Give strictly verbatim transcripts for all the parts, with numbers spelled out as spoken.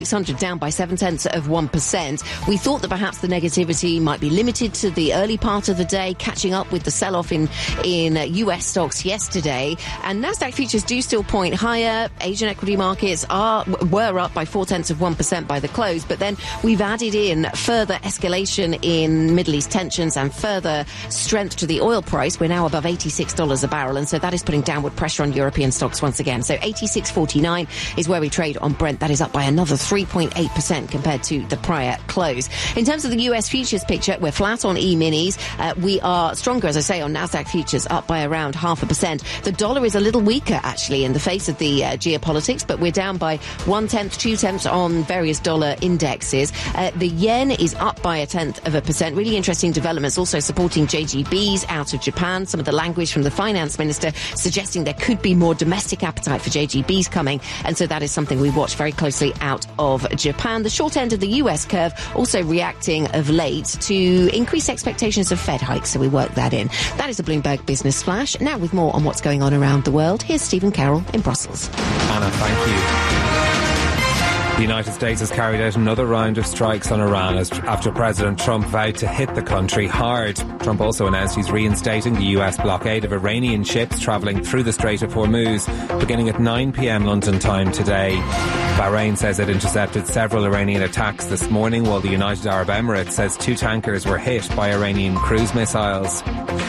six hundred down by seven tenths of one percent. We thought that perhaps the negativity might be limited to the early part of the day, catching up with the sell-off in, in uh, U S stocks yesterday. And Nasdaq futures do still point higher. Asian equity markets are were up by four tenths of one percent by the close. But then we've added in further escalation in Middle East tensions and further strength to the oil price. We're now above eighty-six dollars a barrel. And so that is putting downward pressure on European stocks once again. So eighty-six forty-nine is where we trade on Brent. That is up by another three point eight percent compared to the prior close. In terms of the U S futures picture, we're flat on E-minis. Uh, we are stronger, as I say, on Nasdaq futures, up by around half a percent. The dollar is a little weaker, actually, in the face of the uh, geopolitics, but we're down by one-tenth, two-tenths on various dollar indexes. Uh, the yen is up by a tenth of a percent. Really interesting developments also supporting J G Bs out of Japan. Some of the language from the finance minister suggesting there could be more domestic appetite for J G Bs coming, and so that is something we watch very closely out of Japan. The short end of the U S curve also reacting of late to increased expectations of Fed hikes, so we work that in. That is a Bloomberg Business Flash. Now with more on what's going on around the world, here's Stephen Carroll in Brussels. Anna, thank you. The United States has carried out another round of strikes on Iran as, after President Trump vowed to hit the country hard. Trump also announced he's reinstating the U S blockade of Iranian ships travelling through the Strait of Hormuz, beginning at nine p.m. London time today. Bahrain says it intercepted several Iranian attacks this morning, while the United Arab Emirates says two tankers were hit by Iranian cruise missiles.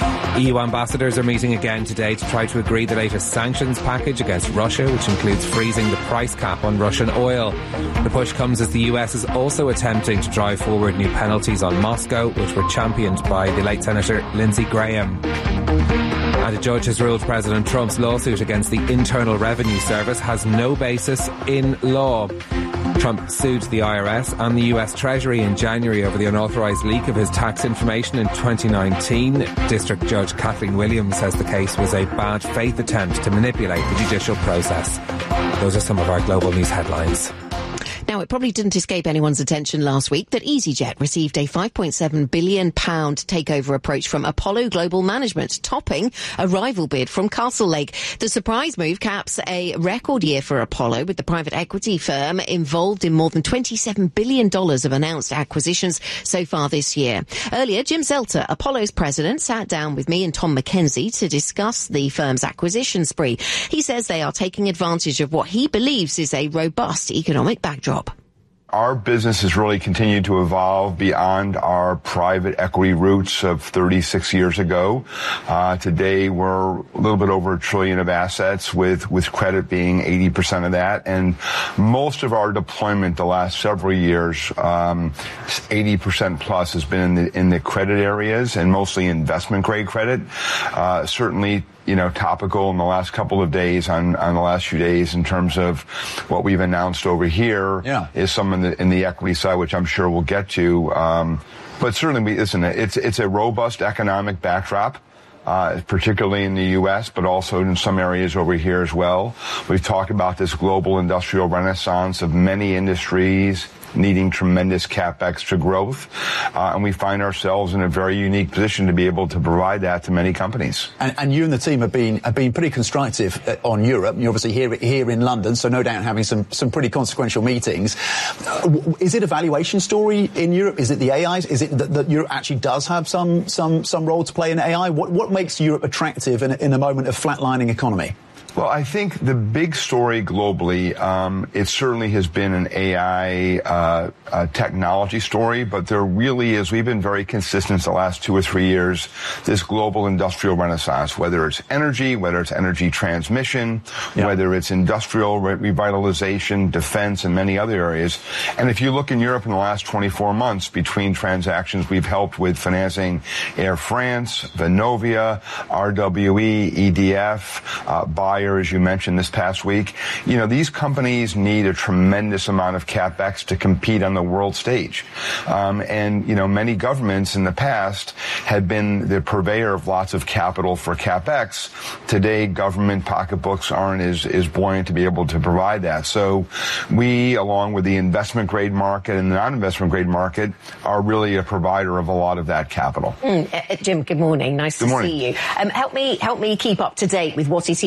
E U ambassadors are meeting again today to try to agree the latest sanctions package against Russia, which includes freezing the price cap on Russian oil. The push comes as the U S is also attempting to drive forward new penalties on Moscow, which were championed by the late Senator Lindsey Graham. And a judge has ruled President Trump's lawsuit against the Internal Revenue Service has no basis in law. Trump sued the I R S and the U S Treasury in January over the unauthorised leak of his tax information in twenty nineteen. District Judge Kathleen Williams says the case was a bad faith attempt to manipulate the judicial process. Those are some of our global news headlines. Now, it probably didn't escape anyone's attention last week that EasyJet received a five point seven billion pounds takeover approach from Apollo Global Management, topping a rival bid from Castlelake. The surprise move caps a record year for Apollo, with the private equity firm involved in more than twenty-seven billion dollars of announced acquisitions so far this year. Earlier, Jim Zelter, Apollo's president, sat down with me and Tom McKenzie to discuss the firm's acquisition spree. He says they are taking advantage of what he believes is a robust economic backdrop. Our business has really continued to evolve beyond our private equity roots of thirty-six years ago. Uh, today, we're a little bit over a trillion of assets, with, with credit being eighty percent of that. And most of our deployment the last several years, um, eighty percent plus, has been in the, in the credit areas, and mostly investment grade credit. Uh, certainly, you know, topical in the last couple of days, on, on the last few days, in terms of what we've announced over here, yeah. is some in the, in the equity side, which I'm sure we'll get to. Um, but certainly, we, listen, it's, it's a robust economic backdrop. Uh, particularly in the U S, but also in some areas over here as well. We've talked about this global industrial renaissance of many industries needing tremendous capex to growth, uh, and we find ourselves in a very unique position to be able to provide that to many companies. And, and you and the team have been have been pretty constructive on Europe. You're obviously here here in London, so no doubt having some some pretty consequential meetings. Uh, is it a valuation story in Europe? Is it the A Is? Is it that, that Europe actually does have some some some role to play in A I? What what makes Europe attractive in, in a moment of flatlining economy? Well, I think the big story globally, um, it certainly has been an A I uh, uh, technology story, but there really is, we've been very consistent the last two or three years, this global industrial renaissance, whether it's energy, whether it's energy transmission, yeah. whether it's industrial re- revitalization, defense, and many other areas. And if you look in Europe in the last twenty-four months, between transactions, we've helped with financing Air France, Vonovia, R W E, E D F, uh, Bayer, as you mentioned this past week. You know, these companies need a tremendous amount of capex to compete on the world stage. Um, and, you know, many governments in the past had been the purveyor of lots of capital for capex. Today, government pocketbooks aren't as, as buoyant to be able to provide that. So we, along with the investment grade market and the non-investment grade market, are really a provider of a lot of that capital. Mm, uh, Jim, good morning. Nice good to morning. see you. Um, help me, help me keep up to date with what it is you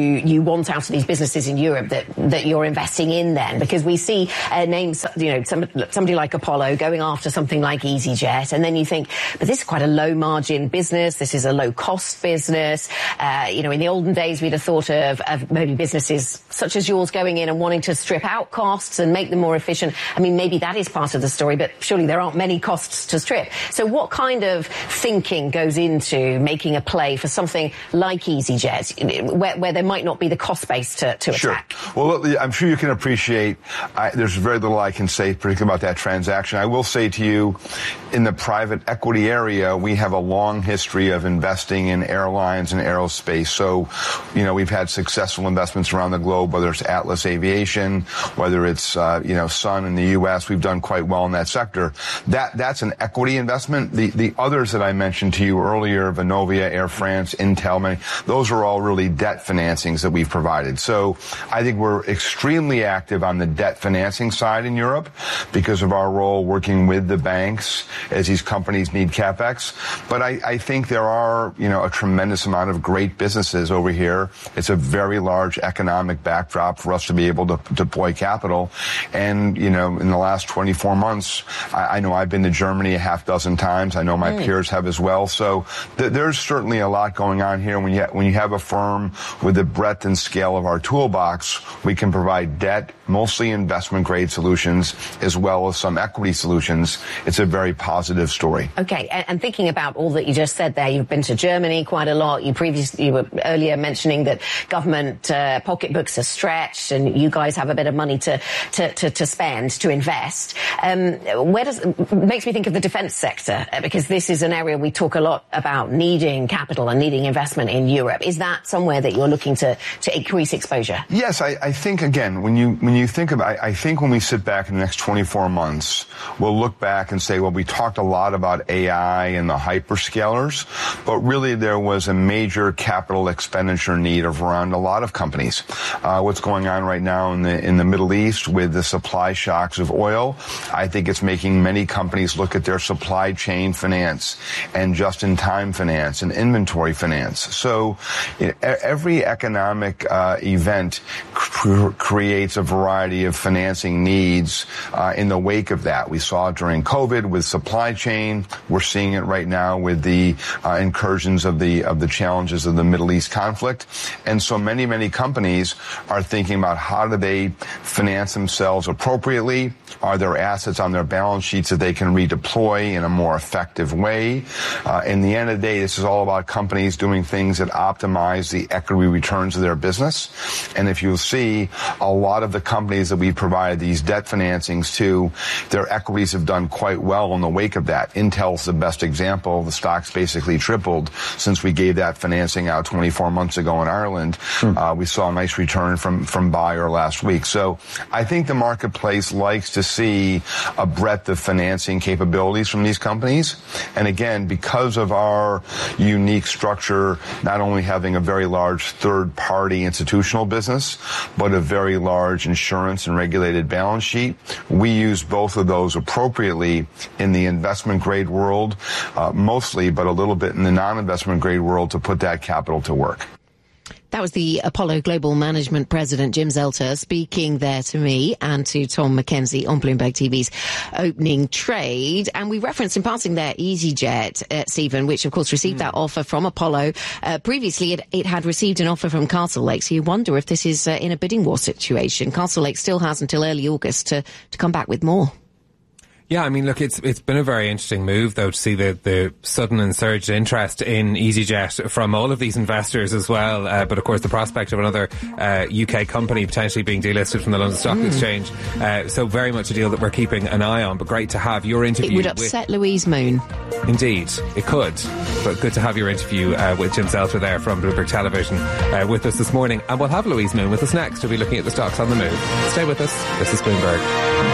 you want out of these businesses in Europe that, that you're investing in then? Because we see uh, names, you know, some, somebody like Apollo going after something like EasyJet, and then you think, but this is quite a low margin business, this is a low cost business. Uh, you know, in the olden days, we'd have thought of, of maybe businesses such as yours going in and wanting to strip out costs and make them more efficient. I mean, maybe that is part of the story, but surely there aren't many costs to strip. So what kind of thinking goes into making a play for something like EasyJet, where, where there might not be the cost base to, to sure. attack? Well, I'm sure you can appreciate, I, there's very little I can say particularly about that transaction. I will say to you, in the private equity area, we have a long history of investing in airlines and aerospace. So, you know, we've had successful investments around the globe, whether it's Atlas Aviation, whether it's, uh, you know, Sun in the U S. We've done quite well in that sector. That, that's an equity investment. The, the others that I mentioned to you earlier, Vonovia, Air France, Intel, many, those are all really debt financings that we've provided. So I think we're extremely active on the debt financing side in Europe because of our role working with the banks as these companies need CapEx. But I, I think there are, you know, a tremendous amount of great businesses over here. It's a very large economic backdrop for us to be able to deploy capital. And, you know, in the last twenty-four months, I, I know I've been to Germany a half dozen times. I know my mm. peers have as well. So th- there's certainly a lot going on here. When you, ha- when you have a firm with the breadth and scale of our toolbox, we can provide debt, mostly investment-grade solutions, as well as some equity solutions. It's a very positive story. Okay, and, and thinking about all that you just said there, you've been to Germany quite a lot. You previously, you were earlier mentioning that government uh, pocketbooks are stretched, and you guys have a bit of money to to, to, to spend, to invest. Um, where does it makes me think of the defence sector, because this is an area we talk a lot about needing capital and needing investment in Europe. Is that somewhere that you're looking to to increase exposure? Yes, I, I think again when you when you think about, I, I think when we sit back in the next twenty-four months, we'll look back and say, well, we talked a lot about A I and the hyperscalers, but really there was a major capital expenditure need of around a lot of companies. Uh, what's going on right now in the in the Middle East with the supply shocks of oil, I think it's making many companies look at their supply chain finance and just-in-time finance and inventory finance. So you know, every economic uh, event cr- creates a variety of financing needs uh, in the wake of that. We saw it during COVID with supply chain. We're seeing it right now with the uh, incursions of the of the challenges of the Middle East conflict. And so many, many companies are thinking about how do they finance themselves appropriately? Are there assets on their balance sheets that they can redeploy in a more effective way? Uh, in the end of the day, this is all about companies doing things that optimize the equity returns of their business. And if you'll see, a lot of the companies that we provided these debt financings to, their equities have done quite well in the wake of that. Intel's the best example. The stock's basically tripled since we gave that financing out twenty-four months ago in Ireland. Hmm. Uh, we saw a nice return from, from Bayer last week. So I think the marketplace likes to see a breadth of financing capabilities from these companies. And again, because of our unique structure, not only having a very large third-party institutional business, but a very large insurance and regulated balance sheet, we use both of those appropriately in the investment grade world, uh, mostly, but a little bit in the non-investment grade world to put that capital to work. That was the Apollo Global Management President, Jim Zelter, speaking there to me and to Tom McKenzie on Bloomberg T V's Opening Trade. And we referenced in passing there EasyJet, uh, Stephen, which of course received mm. that offer from Apollo. Uh, previously, it, it had received an offer from Castlelake. So you wonder if this is uh, in a bidding war situation. Castlelake still has until early August to, to come back with more. Yeah, I mean, look, it's it's been a very interesting move, though, to see the, the sudden and surged interest in EasyJet from all of these investors as well. Uh, but, of course, the prospect of another uh, U K company potentially being delisted from the London Stock mm. Exchange. Uh, so very much a deal that we're keeping an eye on. But great to have your interview. It would upset with Louise Moon. Indeed, it could. But good to have your interview uh, with Jim Zelter there from Bloomberg Television uh, with us this morning. And we'll have Louise Moon with us next. We'll be looking at the stocks on the move. Stay with us. This is Bloomberg.